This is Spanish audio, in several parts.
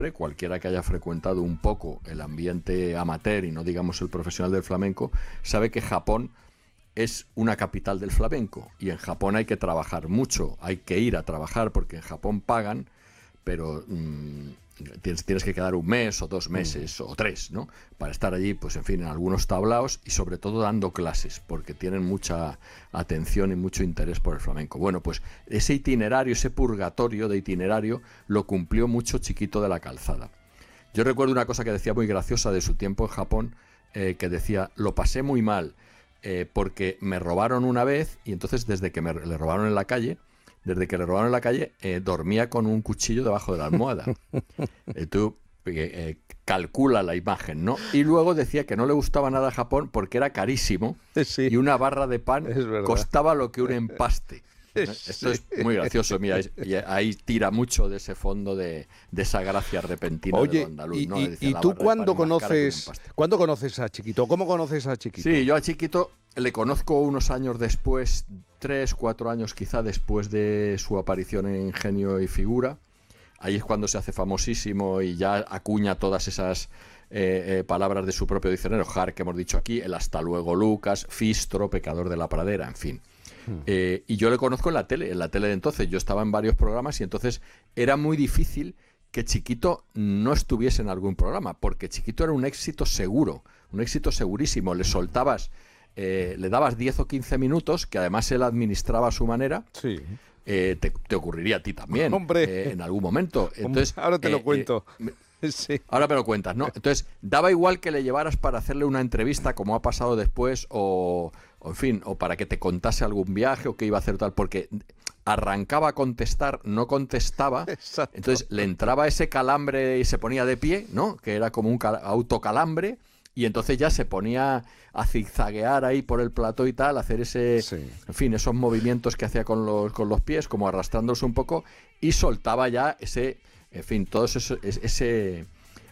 cualquiera que haya frecuentado un poco el ambiente amateur y no digamos el profesional del flamenco, sabe que Japón es una capital del flamenco y en Japón hay que trabajar mucho, hay que ir a trabajar porque en Japón pagan, pero tienes que quedar un mes o 2 meses o 3, ¿no? Para estar allí, pues en fin, en algunos tablaos y sobre todo dando clases, porque tienen mucha atención y mucho interés por el flamenco. Bueno, pues ese itinerario, ese purgatorio de itinerario, lo cumplió mucho Chiquito de la Calzada. Yo recuerdo una cosa que decía muy graciosa de su tiempo en Japón, que decía, lo pasé muy mal, porque me robaron una vez y entonces desde que le robaron en la calle, dormía con un cuchillo debajo de la almohada. Tú calcula la imagen, ¿no? Y luego decía que no le gustaba nada Japón porque era carísimo, sí, y una barra de pan costaba lo que un empaste. Esto es muy gracioso, mira, y ahí tira mucho de ese fondo de esa gracia repentina. Oye, de andaluz, ¿no? ¿y tú cuándo conoces a Chiquito? ¿Cómo conoces a Chiquito? Sí, yo a Chiquito le conozco unos años después, 3, 4 años quizá después de su aparición en Genio y Figura. Ahí es cuando se hace famosísimo y ya acuña todas esas palabras de su propio diccionario, Jar, que hemos dicho aquí, el hasta luego Lucas, Fistro, Pecador de la Pradera, en fin. Y yo le conozco en la tele de entonces. Yo estaba en varios programas y entonces era muy difícil que Chiquito no estuviese en algún programa, porque Chiquito era un éxito seguro, un éxito segurísimo. Le soltabas, le dabas 10 o 15 minutos, que además él administraba a su manera. Sí. Te ocurriría a ti también, hombre, en algún momento. Entonces, ahora te lo cuento. Sí. Ahora me lo cuentas, ¿no? Entonces, daba igual que le llevaras para hacerle una entrevista, como ha pasado después, o en fin, o para que te contase algún viaje o qué iba a hacer tal, porque arrancaba a contestar, no contestaba. Exacto. Entonces le entraba ese calambre y se ponía de pie, ¿no? Que era como un autocalambre, y entonces ya se ponía a zigzaguear ahí por el plató y tal, hacer ese, sí, en fin, esos movimientos que hacía con los pies, como arrastrándose un poco, y soltaba ya ese, en fin, todo ese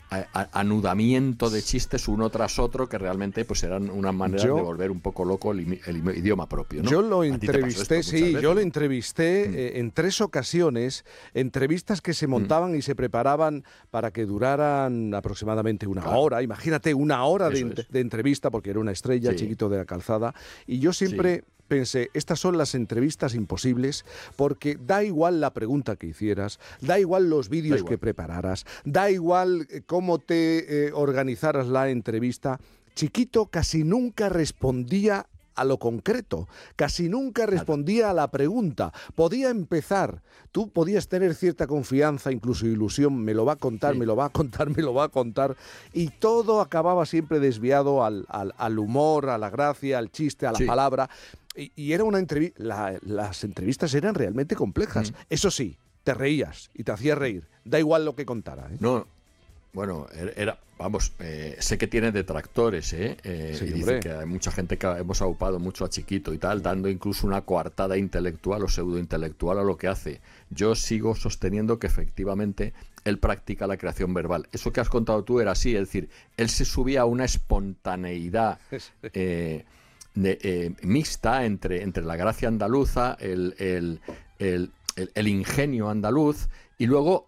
anudamiento de chistes uno tras otro que realmente pues eran unas maneras de volver un poco loco el idioma propio, ¿no? Yo lo entrevisté, yo lo entrevisté en 3 ocasiones, entrevistas que se montaban y se preparaban para que duraran aproximadamente una hora. Imagínate, una hora de entrevista, porque era una estrella, sí, Chiquito de la Calzada, y yo siempre... Sí. Pensé, estas son las entrevistas imposibles porque da igual la pregunta que hicieras, da igual los vídeos que prepararas, da igual cómo te organizaras la entrevista. Chiquito casi nunca respondía a lo concreto, casi nunca respondía a la pregunta. Podía empezar, tú podías tener cierta confianza, incluso ilusión, me lo va a contar, sí, me lo va a contar, y todo acababa siempre desviado al humor, a la gracia, al chiste, a la palabra. Y era una entrevista, las entrevistas eran realmente complejas. Eso sí, te reías y te hacías reír. Da igual lo que contara, ¿eh? No, bueno, vamos, sé que tiene detractores, sí, y dice que hay mucha gente que hemos aupado mucho a Chiquito y tal, dando incluso una coartada intelectual o pseudointelectual a lo que hace. Yo sigo sosteniendo que efectivamente él practica la creación verbal. Eso que has contado tú era así, es decir, él se subía a una espontaneidad mixta entre la gracia andaluza, el ingenio andaluz y luego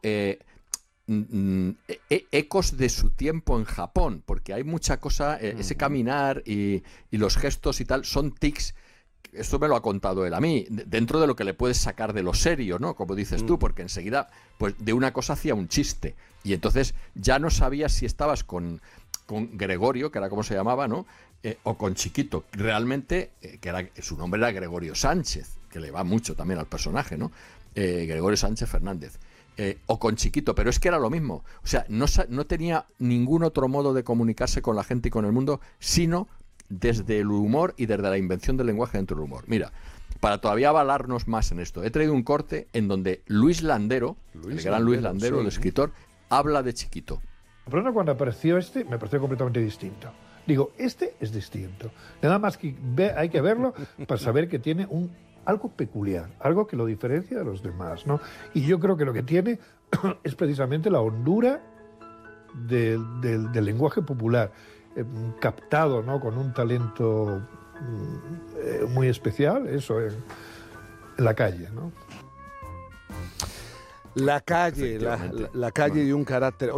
ecos de su tiempo en Japón, porque hay mucha cosa, ese caminar y los gestos y tal son tics. Esto me lo ha contado él a mí, dentro de lo que le puedes sacar de lo serio, ¿no? Como dices tú, porque enseguida pues de una cosa hacía un chiste y entonces ya no sabías si estabas con Gregorio, que era como se llamaba, ¿no? O con Chiquito, realmente, su nombre era Gregorio Sánchez, que le va mucho también al personaje, ¿no? Gregorio Sánchez Fernández. O con Chiquito, pero es que era lo mismo. O sea, no tenía ningún otro modo de comunicarse con la gente y con el mundo, sino desde el humor y desde la invención del lenguaje dentro del humor. Mira, para todavía avalarnos más en esto, he traído un corte en donde Luis Landero, el gran Luis Landero, sí, el escritor, habla de Chiquito. Pero cuando apareció me pareció completamente distinto. Digo, este es distinto. Nada más que hay que verlo para saber que tiene algo peculiar, algo que lo diferencia de los demás, ¿no? Y yo creo que lo que tiene es precisamente la hondura del lenguaje popular, captado, ¿no? Con un talento muy especial, eso en la calle, ¿no? La calle y un carácter...